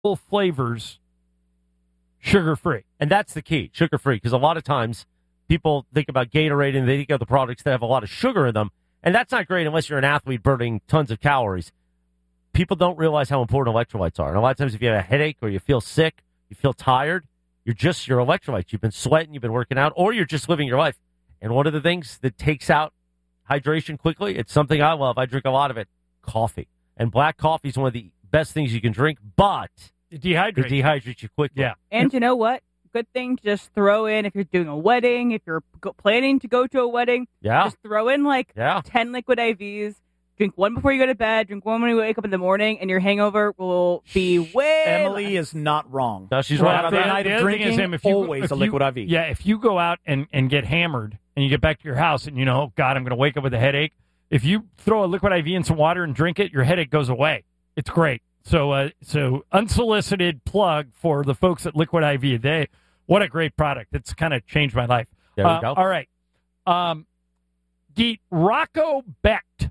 flavors sugar-free. And that's the key, sugar-free, because a lot of times people think about Gatorade and they think of the products that have a lot of sugar in them, and that's not great unless you're an athlete burning tons of calories. People don't realize how important electrolytes are. And a lot of times if you have a headache or you feel sick, you feel tired, you're your electrolytes. You've been sweating, you've been working out, or you're just living your life. And one of the things that takes out hydration quickly, it's something I love. I drink a lot of it, coffee. And black coffee is one of the best things you can drink, but It dehydrates you quickly. Yeah. And you know what? Good thing to just throw in if you're doing a wedding, if you're planning to go to a wedding. Yeah. Just throw in 10 liquid IVs. Drink one before you go to bed. Drink one when you wake up in the morning, and your hangover will be way Emily is not wrong. No, she's right on The that. night of drinking, always a liquid IV. Yeah, if you go out and get hammered and you get back to your house and oh, God, I'm going to wake up with a headache. If you throw a liquid IV in some water and drink it, your headache goes away. It's great. So unsolicited plug for the folks at Liquid IV. What a great product. It's kind of changed my life. There we go. All right. Geet, Rocco Becht,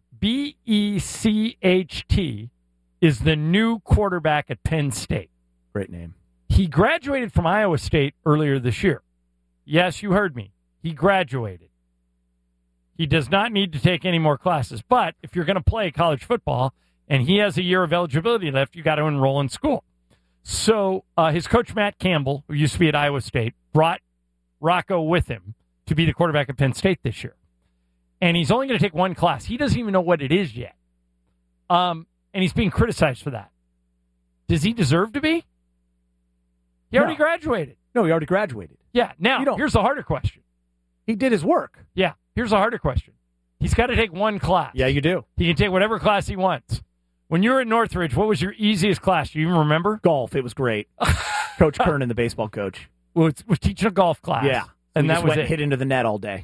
Becht, is the new quarterback at Penn State. Great name. He graduated from Iowa State earlier this year. Yes, you heard me. He graduated. He does not need to take any more classes. But if you're going to play college football and he has a year of eligibility left, you got to enroll in school. So his coach, Matt Campbell, who used to be at Iowa State, brought Rocco with him to be the quarterback at Penn State this year. And he's only going to take one class. He doesn't even know what it is yet. And he's being criticized for that. Does he deserve to be? He already graduated. No, he already graduated. Yeah. Now, here's the harder question. He did his work. Yeah. Here's a harder question. He's got to take one class. Yeah, you do. He can take whatever class he wants. When you were at Northridge, what was your easiest class? Do you even remember? Golf. It was great. Coach Kernan, the baseball coach, was teaching a golf class. Yeah. And we that just was went it. And hit into the net all day.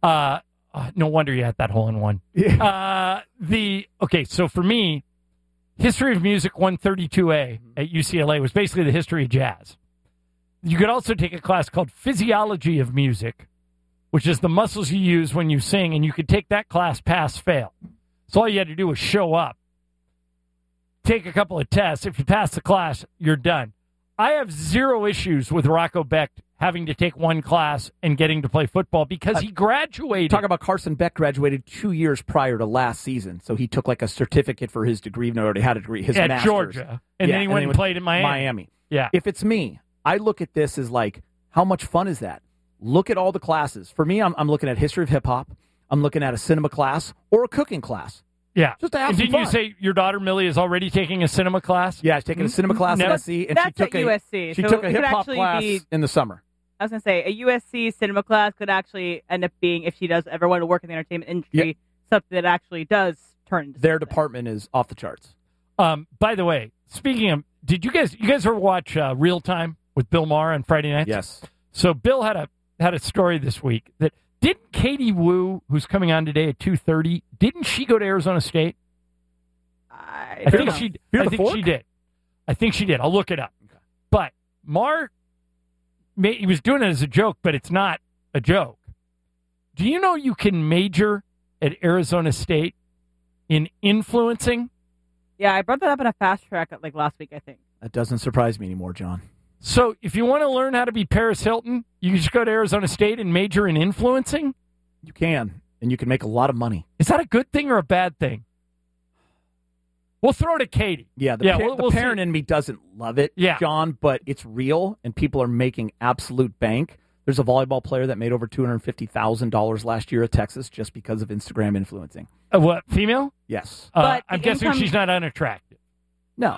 No wonder you had that hole in one. Yeah. Okay, so for me, History of Music 132A at UCLA was basically the history of jazz. You could also take a class called Physiology of Music, which is the muscles you use when you sing, and you could take that class pass, fail. So all you had to do was show up, take a couple of tests. If you pass the class, you're done. I have zero issues with Rocco Becht having to take one class and getting to play football because he graduated. Talk about Carson Beck graduated 2 years prior to last season, so he took like a certificate for his degree, even though he already had a degree, his at master's. Georgia, and then he went and played in Miami. Yeah. If it's me, I look at this as like, how much fun is that? Look at all the classes. For me, I'm looking at history of hip hop. I'm looking at a cinema class or a cooking class. Yeah. Just to have and some didn't you fun. say your daughter Millie is already taking a cinema class? Yeah, she's taking a cinema class at SC, and That's she took at USC. She so took a it could hip hop actually class be- in the summer. I was going to say, a USC cinema class could actually end up being, if she does ever want to work in the entertainment industry, something that actually does turn into Their something. department is off the charts. By the way, speaking of, did you guys ever watch Real Time with Bill Maher on Friday nights? Yes. So Bill had a story this week that didn't Katie Wu, who's coming on today at 2:30, didn't she go to Arizona State? I think she did. I think she did. I'll look it up. Okay. But Maher, he was doing it as a joke, but it's not a joke. Do you know you can major at Arizona State in influencing? Yeah, I brought that up in a fast track last week, I think. That doesn't surprise me anymore, John. So if you want to learn how to be Paris Hilton, you can just go to Arizona State and major in influencing? You can, and you can make a lot of money. Is that a good thing or a bad thing? We'll throw it at Katie. Yeah, we'll the parent see. in me doesn't love it, John, but it's real, and people are making absolute bank. There's a volleyball player that made over $250,000 last year at Texas just because of Instagram influencing. What, female? Yes. But I'm the guessing income- she's not unattractive. No.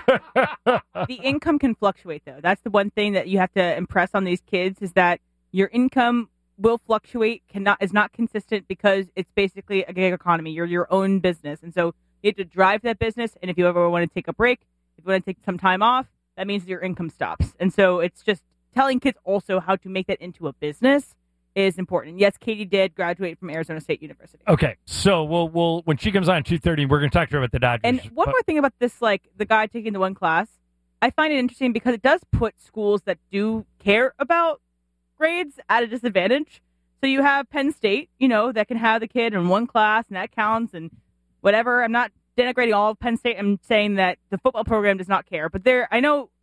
The income can fluctuate, though. That's the one thing that you have to impress on these kids is that your income will fluctuate, is not consistent because it's basically a gig economy. You're your own business. And so you have to drive that business. And if you ever want to take a break, if you want to take some time off, that means your income stops. And so it's just telling kids also how to make that into a business is important. Yes, Katie did graduate from Arizona State University. Okay, so we'll when she comes on at 2:30, we're going to talk to her about the Dodgers. And one more thing about this, the guy taking the one class, I find it interesting because it does put schools that do care about grades at a disadvantage. So you have Penn State, that can have the kid in one class and that counts and whatever. I'm not denigrating all of Penn State. I'm saying that the football program does not care. But I know